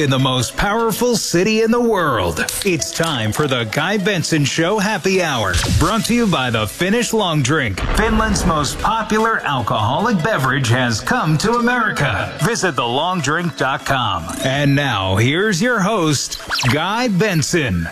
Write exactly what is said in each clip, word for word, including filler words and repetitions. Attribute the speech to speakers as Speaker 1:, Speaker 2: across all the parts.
Speaker 1: In the most powerful city in the world. It's time for the Guy Benson Show Happy Hour. Brought to you by the Finnish Long Drink. Finland's most popular alcoholic beverage has come to America. Visit the long drink dot com. And now, here's your host, Guy Benson.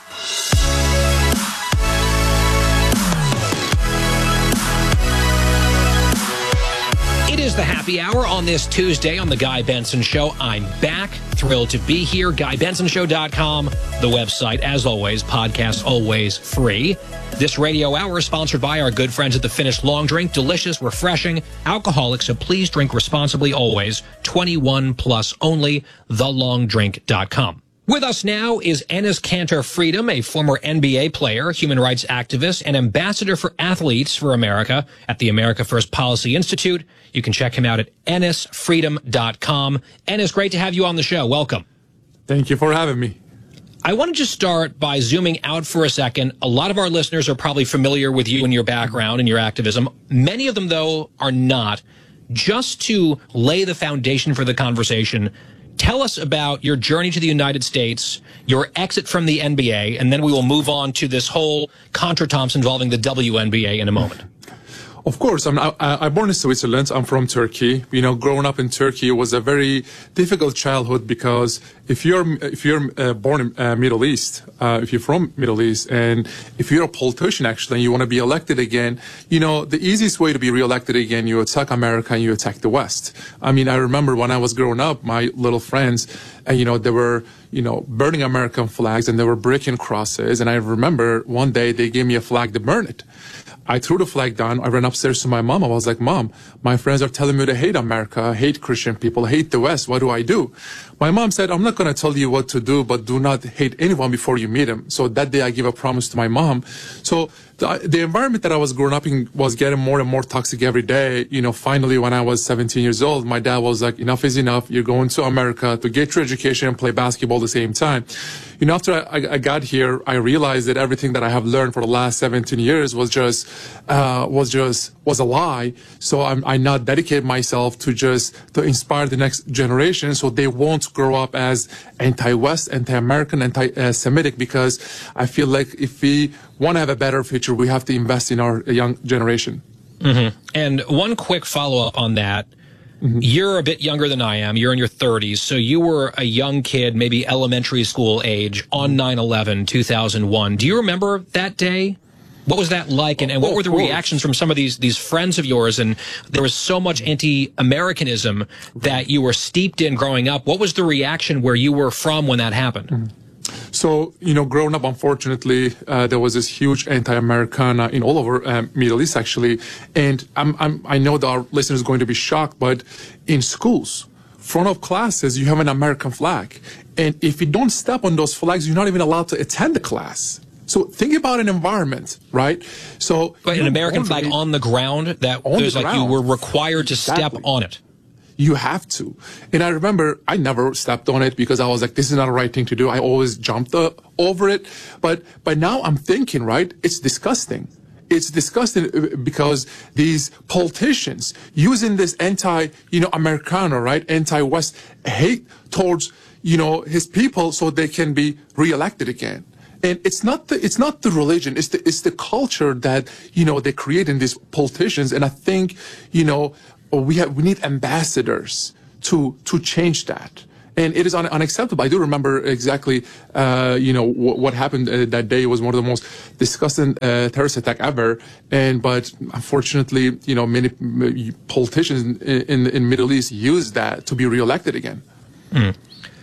Speaker 2: It is the happy hour on this Tuesday on the Guy Benson Show. I'm back. Thrilled to be here. Guy Benson Show dot com, the website. As always, podcast always free. This radio hour is sponsored by our good friends at the Finnish Long Drink. Delicious, refreshing, alcoholic, so please drink responsibly always. twenty-one plus only, the long drink dot com. With us now is Enes Kanter Freedom, a former N B A player, human rights activist, and ambassador for Athletes for America at the America First Policy Institute. You can check him out at enes freedom dot com. Enes, great to have you on the show. Welcome.
Speaker 3: Thank you for having me.
Speaker 2: I want to just start by zooming out for a second. A lot of our listeners are probably familiar with you and your background and your activism. Many of them, though, are not. Just to lay the foundation for the conversation, tell us about your journey to the United States, your exit from the N B A, and then we will move on to this whole contretemps involving the W N B A in a moment.
Speaker 3: Of course, I'm, I, I'm born in Switzerland. I'm from Turkey. You know, growing up in Turkey was a very difficult childhood because if you're if you're uh, born in uh, Middle East, uh, if you're from Middle East, and if you're a politician actually, and you want to be elected again, you know, the easiest way to be reelected again, you attack America and you attack the West. I mean, I remember when I was growing up, my little friends, uh, you know, they were, you know, burning American flags and they were breaking crosses. And I remember one day they gave me a flag to burn it. I threw the flag down. I ran upstairs to my mom. I was like, Mom, my friends are telling me to hate America, hate Christian people, hate the West. What do I do? My mom said, I'm not going to tell you what to do, but do not hate anyone before you meet him. So that day I gave a promise to my mom. So the, the environment that I was growing up in was getting more and more toxic every day. You know, finally, when I was seventeen years old, my dad was like, enough is enough. You're going to America to get your education and play basketball at the same time. You know, after I, I got here, I realized that everything that I have learned for the last seventeen years was just, uh, was just, was a lie. So I'm, I now dedicate myself to just, to inspire the next generation so they won't grow up as anti-West, anti-American, anti-Semitic, because I feel like if we want to have a better future, we have to invest in our young generation.
Speaker 2: Mm-hmm. And one quick follow-up on that. Mm-hmm. You're a bit younger than I am. You're in your thirties. So you were a young kid, maybe elementary school age, on nine eleven, two thousand one. Do you remember that day? What was that like? And, and what were the reactions from some of these, these friends of yours? And there was so much anti-Americanism that you were steeped in growing up. What was the reaction where you were from when that happened?
Speaker 3: Mm-hmm. So, you know, growing up, unfortunately, uh, there was this huge anti-Americana in all over uh, Middle East, actually. And I'm, I'm, I know that our listeners are going to be shocked, but in schools, front of classes, you have an American flag. And if you don't step on those flags, you're not even allowed to attend the class. So think about an environment, right? So
Speaker 2: but an American flag on the ground that there's like you were required to step
Speaker 3: exactly.
Speaker 2: on it.
Speaker 3: You have to. And I remember I never stepped on it because I was like, this is not the right thing to do. I always jumped uh, over it. But, but now I'm thinking, right, it's disgusting. It's disgusting because these politicians using this anti, you know, Americana, right, anti-West hate towards, you know, his people so they can be reelected again. And it's not the it's not the religion, it's the it's the culture that, you know, they create in these politicians. And I think, you know, we have we need ambassadors to to change that. And it is un unacceptable. I do remember exactly, uh, you know, w what happened uh, that day. It was one of the most disgusting uh, terrorist attack ever. And but unfortunately, you know, many politicians in in, in Middle East use that to be reelected again.
Speaker 2: Mm.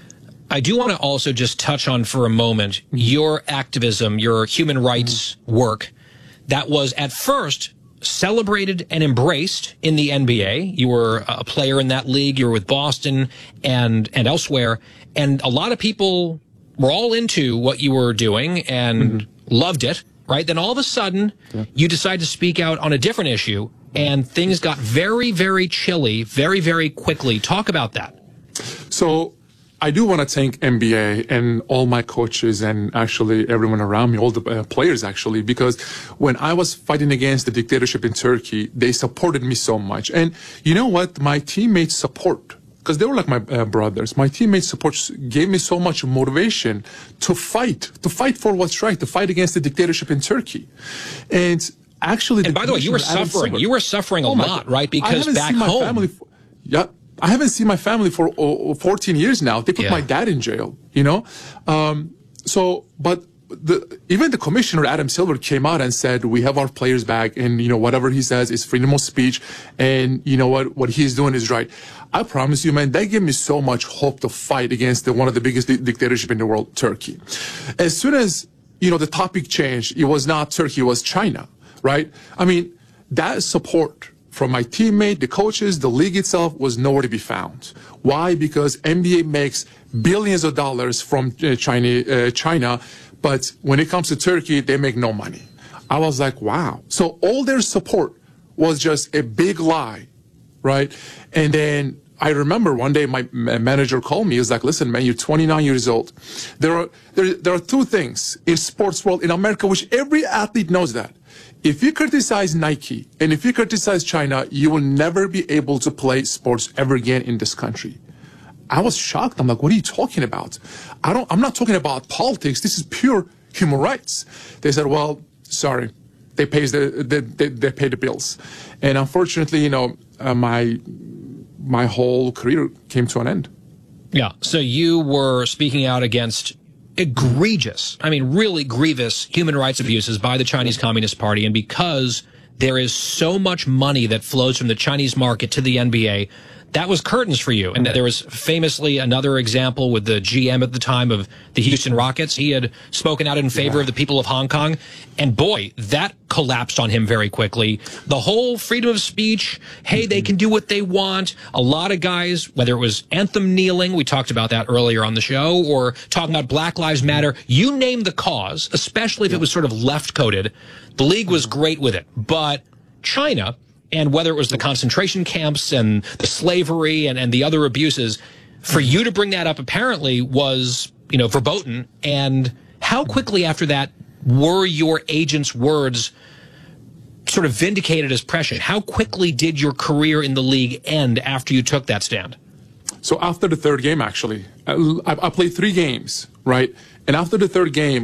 Speaker 2: I do want to also just touch on for a moment your activism, your human rights work that was at first celebrated and embraced in the N B A. You were a player in that league. You were with Boston and, and elsewhere. And a lot of people were all into what you were doing and mm-hmm. loved it, right? Then all of a sudden, yeah. you decide to speak out on a different issue and things got very, very chilly, very, very quickly. Talk about that.
Speaker 3: So I do want to thank N B A and all my coaches and actually everyone around me, all the uh, players actually, because when I was fighting against the dictatorship in Turkey, they supported me so much. And you know what? My teammates support because they were like my uh, brothers. My teammates support gave me so much motivation to fight, to fight for what's right, to fight against the dictatorship in Turkey. And actually,
Speaker 2: and by the way, you were suffering. You were suffering a
Speaker 3: oh
Speaker 2: lot, right? Because back
Speaker 3: my
Speaker 2: home,
Speaker 3: family for, yeah, I haven't seen my family for oh, fourteen years now. They put
Speaker 2: yeah.
Speaker 3: my dad in jail. You know, um, so but. The, even the commissioner, Adam Silver, came out and said, we have our players back, and, you know, whatever he says is freedom of speech, and, you know, what, what he's doing is right. I promise you, man, that gave me so much hope to fight against the, one of the biggest di- dictatorship in the world, Turkey. As soon as, you know, the topic changed, it was not Turkey, it was China, right? I mean, that support from my teammate, the coaches, the league itself was nowhere to be found. Why? Because N B A makes billions of dollars from uh, China, uh, China, but when it comes to Turkey, they make no money. I was like, wow. So all their support was just a big lie, right? And then I remember one day my manager called me. He was like, listen, man, you're twenty-nine years old. There are, there, there are two things in sports world in America, which every athlete knows that. If you criticize Nike and if you criticize China, you will never be able to play sports ever again in this country. I was shocked. I'm like, what are you talking about? I don't, I'm not talking about politics. This is pure human rights. They said, well, sorry, they pay the, they, they, they pay the bills. And unfortunately, you know, uh, my, my whole career came to an end.
Speaker 2: Yeah. So you were speaking out against egregious, I mean, really grievous human rights abuses by the Chinese Communist Party. And because there is so much money that flows from the Chinese market to the N B A, that was curtains for you. And there was famously another example with the G M at the time of the Houston Rockets. He had spoken out in favor yeah. of the people of Hong Kong. And boy, that collapsed on him very quickly. The whole freedom of speech, hey, they can do what they want. A lot of guys, whether it was anthem kneeling, we talked about that earlier on the show, or talking about Black Lives Matter, you name the cause, especially if yeah. it was sort of left-coded. The league was great with it. But China, and whether it was the concentration camps and the slavery and, and the other abuses, for you to bring that up apparently was, you know, verboten. And how quickly after that were your agent's words sort of vindicated as prescient? How quickly did your career in the league end after you took that stand?
Speaker 3: So after the third game, actually, I, I played three games, right? And after the third game,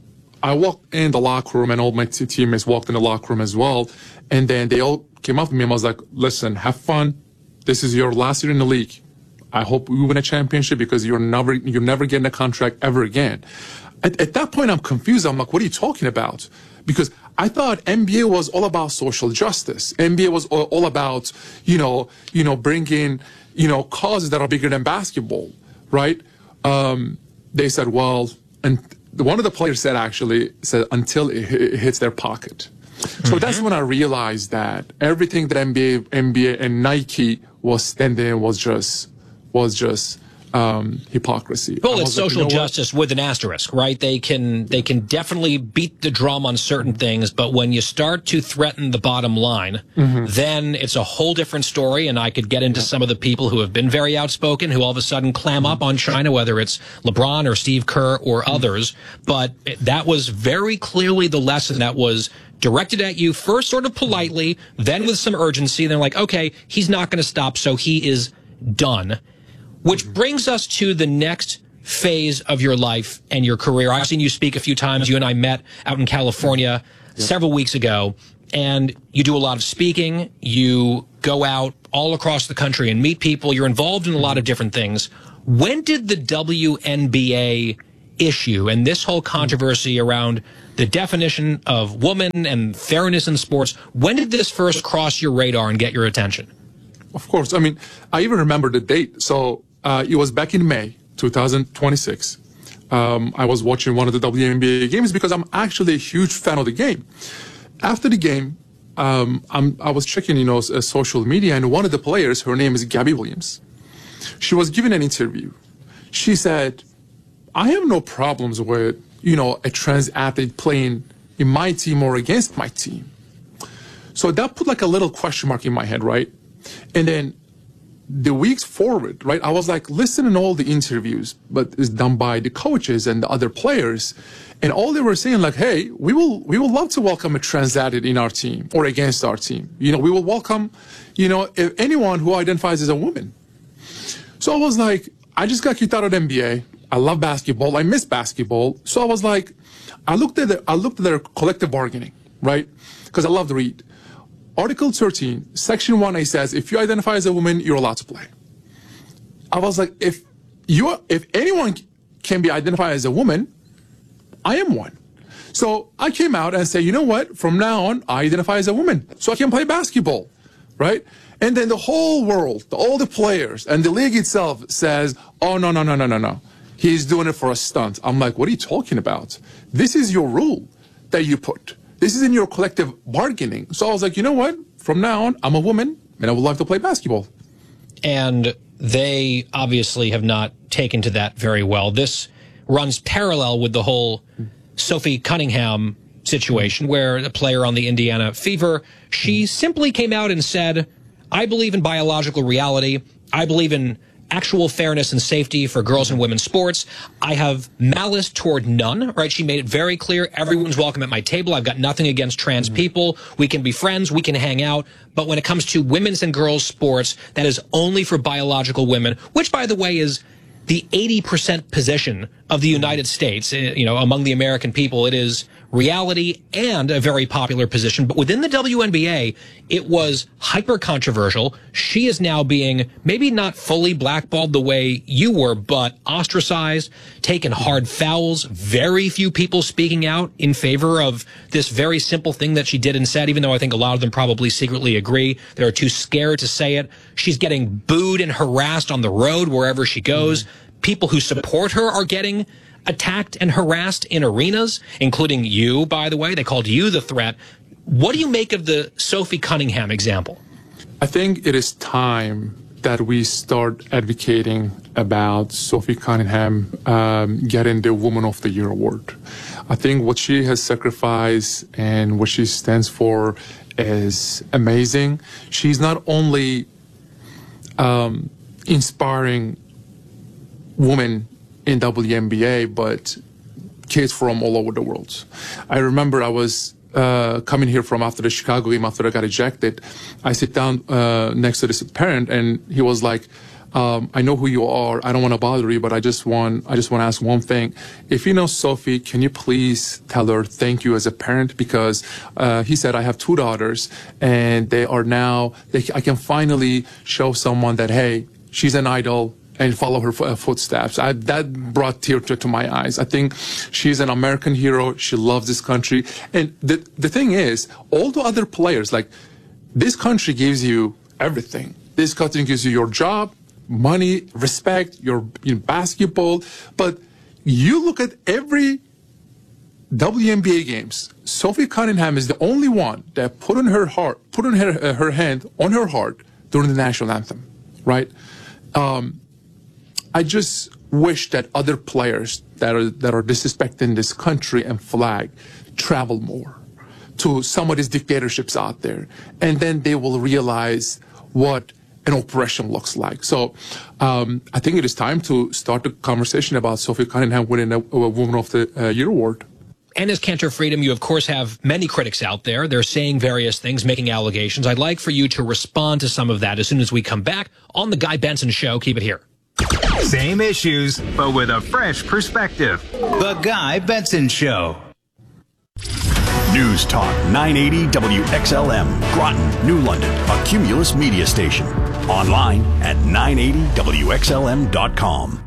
Speaker 3: I walked in the locker room, and all my t- teammates walked in the locker room as well. And then they all came up to me and I was like, listen, have fun. This is your last year in the league. I hope you win a championship because you're never, you're never getting a contract ever again. At, at that point, I'm confused. I'm like, what are you talking about? Because I thought N B A was all about social justice. N B A was all, all about, you know, you know, bringing, you know, causes that are bigger than basketball, right? Um, they said, well, and one of the players said, actually, said, until it, it hits their pocket. So mm-hmm. that's when I realized that everything that N B A, N B A and Nike was standing was just, was just, um, hypocrisy.
Speaker 2: Well, it's social
Speaker 3: like, you know
Speaker 2: justice what? with an asterisk, right? They can, they can definitely beat the drum on certain things, but when you start to threaten the bottom line, mm-hmm. then it's a whole different story. And I could get into yeah. some of the people who have been very outspoken, who all of a sudden clam mm-hmm. up on China, whether it's LeBron or Steve Kerr or mm-hmm. others. But that was very clearly the lesson that was directed at you, first sort of politely, then with some urgency. They're like, okay, he's not going to stop, so he is done. Which brings us to the next phase of your life and your career. I've seen you speak a few times. You and I met out in California yep. several weeks ago, and you do a lot of speaking. You go out all across the country and meet people. You're involved in a lot of different things. When did the W N B A issue and this whole controversy around the definition of woman and fairness in sports, when did this first cross your radar and get your attention?
Speaker 3: Of course. I mean, I even remember the date. So uh, it was back in May two thousand twenty-six. Um, I was watching one of the W N B A games because I'm actually a huge fan of the game. After the game, um, I'm, I was checking, you know, uh, social media, and one of the players, her name is Gabby Williams. She was giving an interview. She said, I have no problems with, you know, a trans athlete playing in my team or against my team. So that put like a little question mark in my head, right? And then the weeks forward, right, I was like listening to all the interviews, but it's done by the coaches and the other players. And all they were saying, like, hey, we will we will love to welcome a trans athlete in our team or against our team. You know, we will welcome, you know, anyone who identifies as a woman. So I was like, I just got kicked out of the N B A. I love basketball. I miss basketball. So I was like, I looked at the, I looked at their collective bargaining, right? Because I love to read. Article thirteen, Section one A says, if you identify as a woman, you're allowed to play. I was like, if you, if anyone can be identified as a woman, I am one. So I came out and said, you know what? From now on, I identify as a woman, so I can play basketball, right? And then the whole world, all the players and the league itself says, oh, no, no, no, no, no, no. He's doing it for a stunt. I'm like, what are you talking about? This is your rule that you put. This is in your collective bargaining. So I was like, you know what? From now on, I'm a woman, and I would love to play basketball.
Speaker 2: And they obviously have not taken to that very well. This runs parallel with the whole Sophie Cunningham situation, where the player on the Indiana Fever, she simply came out and said, I believe in biological reality. I believe in actual fairness and safety for girls and women's sports. I have malice toward none, right? She made it very clear. Everyone's welcome at my table. I've got nothing against trans people. We can be friends. We can hang out. But when it comes to women's and girls' sports, that is only for biological women, which, by the way, is the eighty percent position of the United States. You know, among the American people, it is reality and a very popular position. But within the W N B A, it was hyper controversial. She is now being maybe not fully blackballed the way you were, but ostracized, taken hard fouls, very few people speaking out in favor of this very simple thing that she did and said, even though I think a lot of them probably secretly agree. They're too scared to say it. She's getting booed and harassed on the road wherever she goes. People who support her are getting attacked and harassed in arenas, including you, by the way. They called you the threat. What do you make of the Sophie Cunningham example?
Speaker 3: I think it is time that we start advocating about Sophie Cunningham um, getting the Woman of the Year award. I think what she has sacrificed and what she stands for is amazing. She's not only um, inspiring women in W N B A, but kids from all over the world. I remember I was uh, coming here from after the Chicago game, after I got ejected. I sit down uh, next to this parent, and he was like, um, I know who you are. I don't want to bother you, but I just want I just want to ask one thing. If you know Sophie, can you please tell her thank you as a parent? Because uh, he said, I have two daughters, and they are now, they, I can finally show someone that, hey, she's an idol, and follow her footsteps. I, that brought tears to, to my eyes. I think she's an American hero. She loves this country. And the, the thing is, all the other players, like, this country gives you everything. This country gives you your job, money, respect, your you know, basketball. But you look at every W N B A games, Sophie Cunningham is the only one that put on her heart, put on her, uh, her hand on her heart during the national anthem, right? Um, I just wish that other players that are that are disrespecting this country and flag travel more to some of these dictatorships out there, and then they will realize what an oppression looks like. So um, I think it is time to start the conversation about Sophie Cunningham winning a, a Woman of the uh, Year award.
Speaker 2: And as Cantor Freedom, you, of course, have many critics out there. They're saying various things, making allegations. I'd like for you to respond to some of that as soon as we come back on The Guy Benson Show. Keep it here.
Speaker 1: Same issues, but with a fresh perspective. The Guy Benson Show.
Speaker 4: News Talk nine eighty W X L M, Groton, New London, a Cumulus media station. Online at nine eighty W X L M dot com.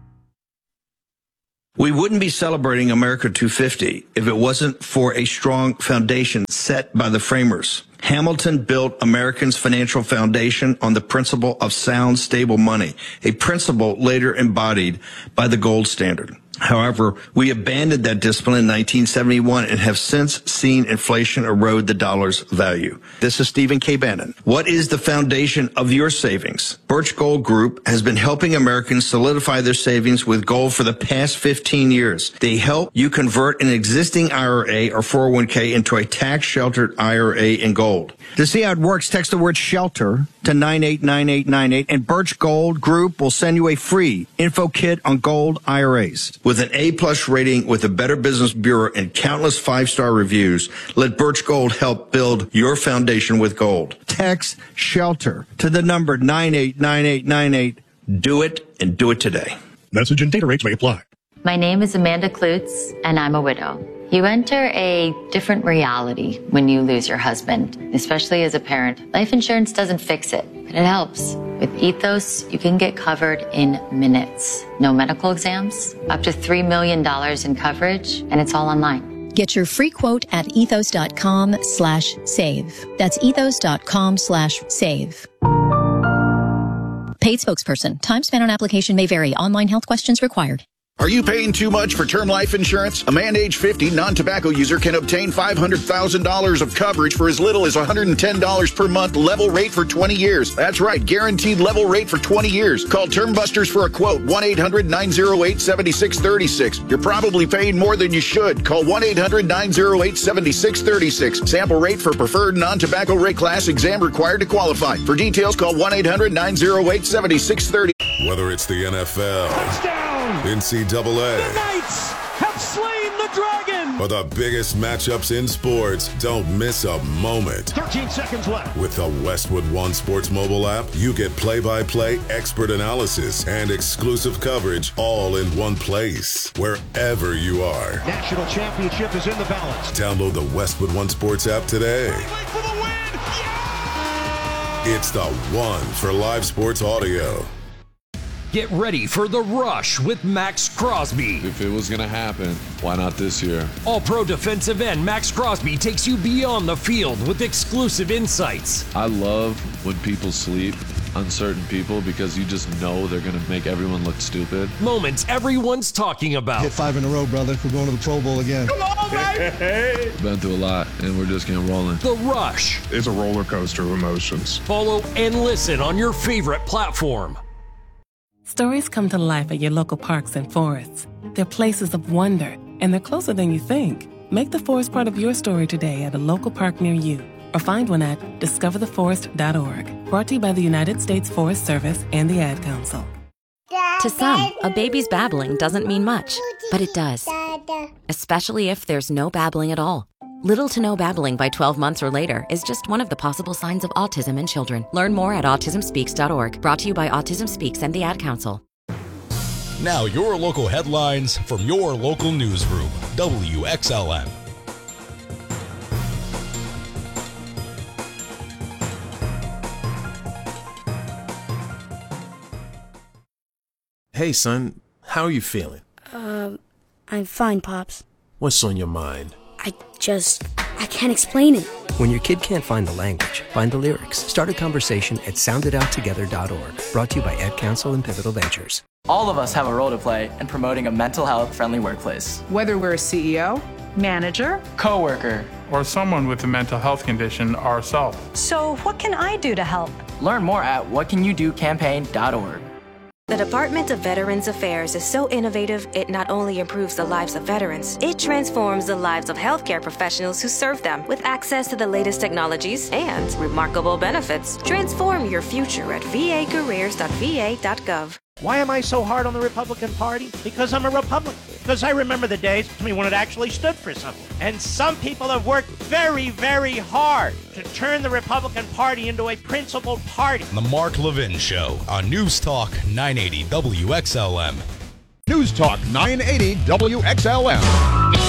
Speaker 5: We wouldn't be celebrating America two fifty if it wasn't for a strong foundation set by the framers. Hamilton built Americans' financial foundation on the principle of sound, stable money, a principle later embodied by the gold standard. However, we abandoned that discipline in nineteen seventy-one and have since seen inflation erode the dollar's value. This is Stephen K. Bannon. What is the foundation of your savings? Birch Gold Group has been helping Americans solidify their savings with gold for the past fifteen years. They help you convert an existing I R A or four oh one k into a tax-sheltered I R A in gold. To see how it works, text the word SHELTER to nine eight nine eight nine eight, and Birch Gold Group will send you a free info kit on gold I R As. With an A-plus rating with the Better Business Bureau and countless five-star reviews, let Birch Gold help build your foundation with gold. Text SHELTER to the number nine eight nine eight nine eight. Do it, and do it today.
Speaker 6: Message and data rates may apply.
Speaker 7: My name is Amanda Klutz, and I'm a widow. You enter a different reality when you lose your husband, especially as a parent. Life insurance doesn't fix it, but it helps. With Ethos, you can get covered in minutes. No medical exams, up to three million dollars in coverage, and it's all online.
Speaker 8: Get your free quote at ethos.com slash save. That's ethos.com slash save. Paid spokesperson. Time spent on application may vary. Online health questions required.
Speaker 9: Are you paying too much for term life insurance? A man age fifty non-tobacco user can obtain five hundred thousand dollars of coverage for as little as one hundred ten dollars per month, level rate for twenty years. That's right, guaranteed level rate for twenty years. Call Term Busters for a quote, one eight hundred nine oh eight seven six three six. You're probably paying more than you should. Call one eight hundred nine oh eight seven six three six. Sample rate for preferred non-tobacco rate class, exam required to qualify. For details, call one eight hundred nine oh eight seven six three six.
Speaker 10: Whether it's the N F L, touchdown, N C double A,
Speaker 11: the Knights have slain the dragon,
Speaker 10: or the biggest matchups in sports, don't miss a moment.
Speaker 11: thirteen seconds left.
Speaker 10: With the Westwood One Sports mobile app, you get play-by-play, expert analysis, and exclusive coverage all in one place, wherever you are.
Speaker 11: National championship is in the balance.
Speaker 10: Download the Westwood One Sports app today.
Speaker 11: For the win. Yeah!
Speaker 10: It's the one for live sports audio.
Speaker 12: Get ready for The Rush with Max Crosby.
Speaker 13: If it was going to happen, why not this year?
Speaker 12: All-pro defensive end Max Crosby takes you beyond the field with exclusive insights.
Speaker 13: I love when people sleep, uncertain people, because you just know they're going to make everyone look stupid.
Speaker 12: Moments everyone's talking about.
Speaker 14: Hit five in a row, brother. We're going to the Pro Bowl again.
Speaker 11: Come on, baby!
Speaker 13: Been through a lot, and we're just getting rolling.
Speaker 12: The Rush.
Speaker 6: It's a roller coaster of emotions.
Speaker 12: Follow and listen on your favorite platform.
Speaker 15: Stories come to life at your local parks and forests. They're places of wonder, and they're closer than you think. Make the forest part of your story today at a local park near you, or find one at discover the forest dot org. Brought to you by the United States Forest Service and the Ad Council.
Speaker 16: To some, a baby's babbling doesn't mean much, but it does. Especially if there's no babbling at all. Little to no babbling by twelve months or later is just one of the possible signs of autism in children. Learn more at autism speaks dot org. Brought to you by Autism Speaks and the Ad Council.
Speaker 17: Now your local headlines from your local newsroom. W X L M.
Speaker 18: Hey, son. How are you feeling?
Speaker 19: Uh, I'm fine, Pops.
Speaker 18: What's on your mind?
Speaker 19: I just, I can't explain it.
Speaker 20: When your kid can't find the language, find the lyrics. Start a conversation at sound it out together dot org. Brought to you by Ad Council and Pivotal Ventures.
Speaker 21: All of us have a role to play in promoting a mental health friendly workplace.
Speaker 22: Whether we're a C E O, manager,
Speaker 21: coworker,
Speaker 23: or someone with a mental health condition ourselves.
Speaker 24: So what can I do to help?
Speaker 21: Learn more at what can you do campaign dot org.
Speaker 25: The Department of Veterans Affairs is so innovative, it not only improves the lives of veterans, it transforms the lives of healthcare professionals who serve them with access to the latest technologies and remarkable benefits. Transform your future at v a careers dot v a dot gov.
Speaker 26: Why am I so hard on the Republican Party? Because I'm a Republican. Because I remember the days when it actually stood for something. And some people have worked very, very hard to turn the Republican Party into a principled party.
Speaker 17: The Mark Levin Show on News Talk nine eighty W X L M.
Speaker 27: News Talk nine eighty W X L M.